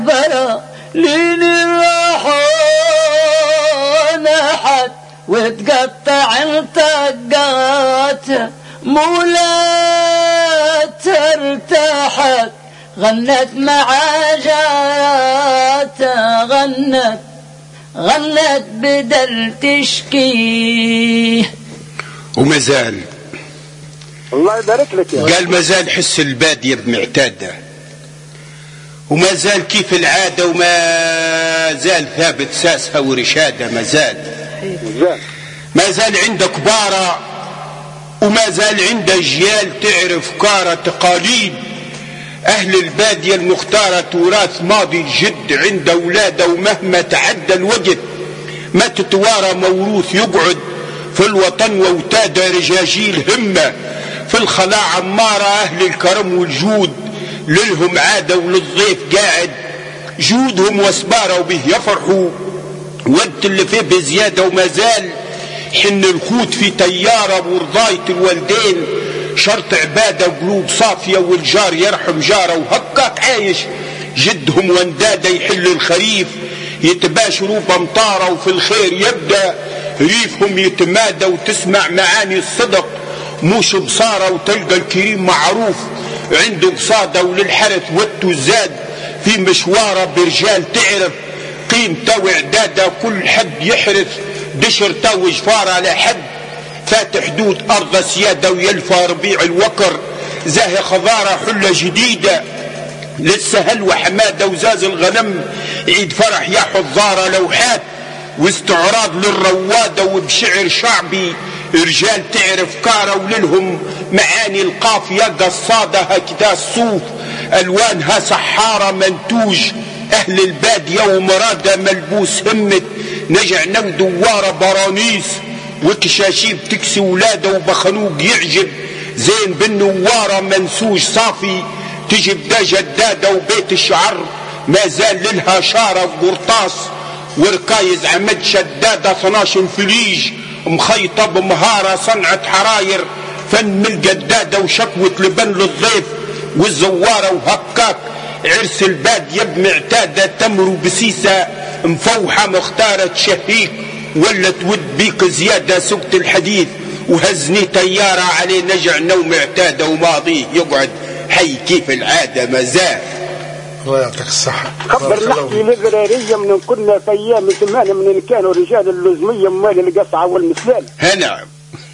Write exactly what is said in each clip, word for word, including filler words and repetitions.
بلا لين الراحة نحت وتقطع الطقات مولات ارتاحت غنت مع جات غنت غنت بدل تشكي وما زال الله يبارك لك يا قال ما زال حس البادية بمعتادة وما زال كيف العادة وما زال ثابت ساسها ورشادة ما زال ما زال عنده كبارة وما زال عنده جيال تعرف كارة تقاليد أهل البادية المختارة تراث ماضي الجد عند أولاده ومهما تعدى الوقت ما تتوارى موروث يقعد في الوطن ووتاده رجاجيل همة في الخلاء عمارة أهل الكرم والجود للهم عادة وللضيف قاعد جودهم واسبارة وبه يفرحوا ود اللي فيه بزيادة وما زال حن الخوت في تيارة ورضاية الوالدين شرط عبادة وقلوب صافية والجار يرحم جاره وهكاك عايش جدهم وانداده يحل الخريف يتباشروا بمطارة وفي الخير يبدأ ريفهم يتمادى وتسمع معاني الصدق موش بصارة وتلقى الكريم معروف عنده قصادة وللحرث وتو زاد في مشواره برجال تعرف قيمته وعداده كل حد يحرث دشرته وجفاره لحد فاتح حدود أرض سيادة ويلفى ربيع الوكر زاهي خضارة حلة جديدة للسهل وحمادة وزاز الغنم عيد فرح يا حضارة لوحات واستعراض للروادة وبشعر شعبي رجال تعرف كارة وللهم معاني القافية قصادة هكذا الصوف ألوانها سحارة منتوج أهل البادية ومرادة ملبوس همة نجع نو دوارة برانيس وكشاشيب تكسي ولاده وبخنوق يعجب زين بالنوارة منسوج صافي تجب دا جدادة وبيت الشعر ما زال للها شارة وقرطاس وركايز عمد شدادة اثناشر فليج مخيطة بمهارة صنعة حراير فن من الجدادة وشكوة لبن للضيف والزوارة وهكاك عرس البادية بمعتادة تمر بسيسة مفوحة مختارة شهيك ولا تود بيك زيادة سكت الحديث وهزني تيارة عليه نجع نوم اعتادة وماضيه يقعد حي كيف العادة مازال. الله يعطيك الصحة. خبر نحكي للغرارية من كنا في أيام زمان من كانوا رجال اللزمية مال القصعة والمسلال. نعم.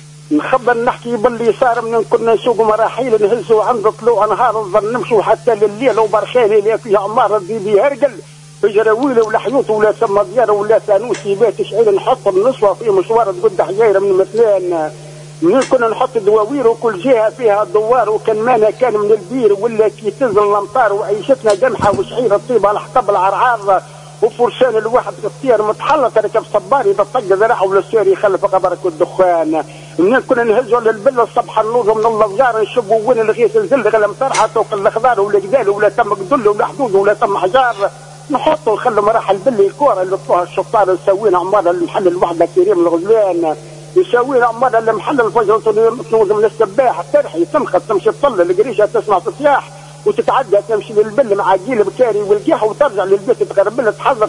نخبر نحكي باللي صار من كنا نسوق مراحيل نهزوا عند طلوع نهار نظل نمشوا حتى لليل وبرخيلي اللي فيها عمارة دي بيهرقل في جراويله ولا حيوط ولا سما دياره ولا ثانوسي بيت شعير نحط النصوة في مشوار قد حجيرة من مثلين من كنا نحط دواوير وكل جهة فيها دوار وكان مانا كان من البير ولا كي تنزل الامطار وعيشتنا جمحة وشعيرة الطيبة على حطب العرعار وفرسان الواحد اختيار متحلق ركب صباري بطق ذراعه ولا سير يخلف قبرك الدخان من كنا نهزوا للبلة الصبح النوض من الافجار نشبوا وين الغيث الزلق الامطار حتى وكل الخضار ولا جدال ولا تم قدل ولا حدود ولا تم حجار نحطوا نخلوا مراحل باللي الكورة اللي طوها الشطار نسوينا عمارة المحل الوحدة كريم الغزلان يسوينا عمارة المحل الفجر تنوض من السباح ترحي تمخط تمشي تطل القريشة تسمع تصياح وتتعدى تمشي للبل مع جيل بكاري والقيح وترجع للبيت تقرب لها تحضر